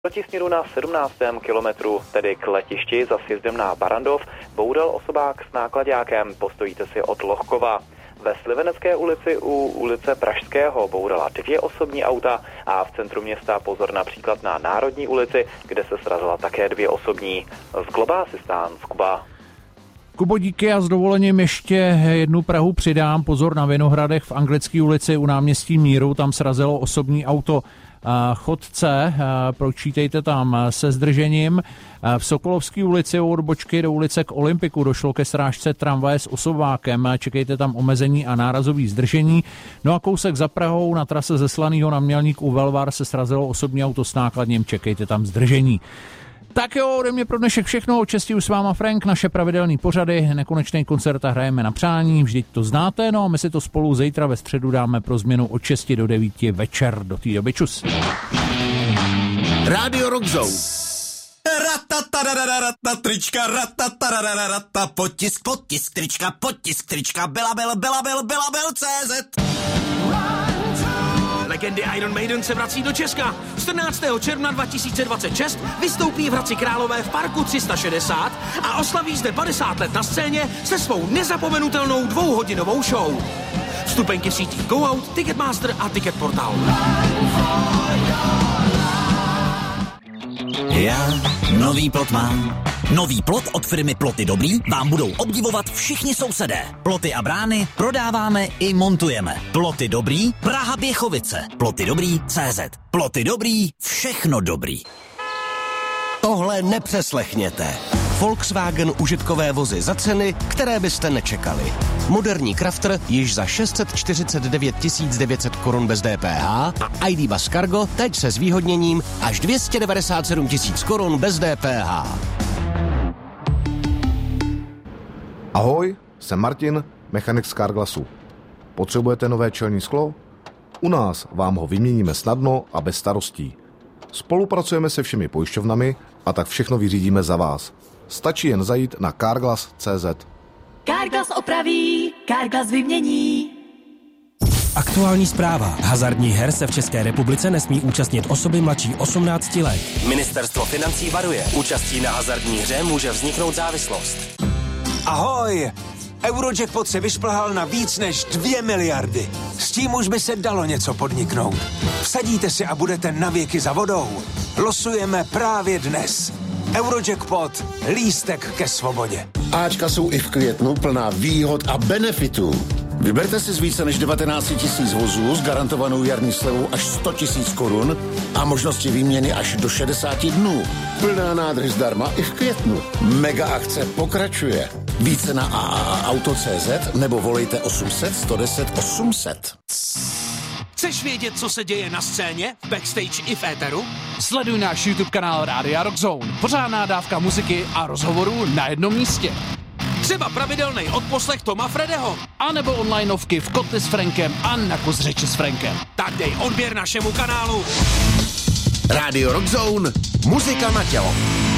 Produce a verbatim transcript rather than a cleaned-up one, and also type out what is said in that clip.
Proti směru na sedmnáctém kilometru, tedy k letišti za sjezdem na Barrandov, boural osobák s náklaďákem, postojíte si od Lohkova. Ve Slivenecké ulici u ulice Pražského bourala dvě osobní auta a v centru města pozor například na Národní ulici, kde se srazila také dvě osobní. Z Globa Asistán z Kuba. Kubo, díky a s dovolením ještě jednu Prahu přidám. Pozor na Vinohradech v Anglické ulici u náměstí Míru, tam srazilo osobní auto chodce, pročítejte tam se zdržením. V Sokolovské ulici u odbočky do ulice k Olympiku došlo ke srážce tramvaje s osobákem, čekejte tam omezení a nárazový zdržení. No a kousek za Prahou na trase ze Slaného na Mělník u Velvar se srazilo osobní auto s nákladním, čekejte tam zdržení. Tak jo, ode mě pro dnešek všechno, od šesti už s váma Frank, naše pravidelný pořady, Nekonečný koncert a hrajeme na přání, vždyť to znáte, no a my si to spolu zítra ve středu dáme pro změnu od šesti do devíti večer, do té doby čus. Rádio Rockzone. Rata trička, rata potisk, potisk trička, potisk trička, Belabel, Belabel, Belabel C Z. Legendy Iron Maiden se vrací do Česka. čtrnáctého června dva tisíce dvacet šest vystoupí v Hradci Králové v Parku tři sta šedesát a oslaví zde padesát let na scéně se svou nezapomenutelnou dvouhodinovou show. Vstupenky v sítích Go Out, Ticketmaster a Ticket Portal. Já nový plot mám. Nový plot od firmy Ploty Dobrý vám budou obdivovat všichni sousedé. Ploty a brány prodáváme i montujeme. Ploty Dobrý, Praha Běchovice. Ploty Dobrý C Z. Ploty Dobrý, všechno dobrý. Tohle nepřeslechněte. Volkswagen užitkové vozy za ceny, které byste nečekali. Moderní Crafter již za šest set čtyřicet devět tisíc devět set korun bez D P H a I D Bus Cargo teď se zvýhodněním až dvě stě devadesát sedm tisíc korun bez D P H. Ahoj, jsem Martin, mechanik z Carglassu. Potřebujete nové čelní sklo? U nás vám ho vyměníme snadno a bez starostí. Spolupracujeme se všemi pojišťovnami a tak všechno vyřídíme za vás. Stačí jen zajít na carglass tečka cé zet. Carglass opraví, Carglass vymění. Aktuální zpráva. Hazardních her se v České republice nesmí účastnit osoby mladší osmnácti let. Ministerstvo financí varuje. Účastí na hazardní hře může vzniknout závislost. Ahoj! Eurojackpot se vyšplhal na víc než dvě miliardy. S tím už by se dalo něco podniknout. Vsadíte si a budete navěky za vodou. Losujeme právě dnes. Eurojackpot. Lístek ke svobodě. Áčka jsou i v květnu plná výhod a benefitů. Vyberte si z více než devatenáct tisíc vozů s garantovanou jarní slevou až sto tisíc korun a možnosti výměny až do šedesáti dnů. Plná nádrž zdarma i v květnu. Mega akce pokračuje. Více na a a a auto tečka cé zet nebo volejte osm set sto deset osm set. Chceš vědět, co se děje na scéně, backstage i v éteru? Sleduj náš YouTube kanál Rádia Rockzone. Pořádná dávka muziky a rozhovorů na jednom místě. Třeba pravidelný odposlech Toma Fredeho. A nebo onlineovky v Kotli s Frankem a na kus řeči s Frankem. Tak dej odběr našemu kanálu. Rádio Rockzone. Muzika na tělo.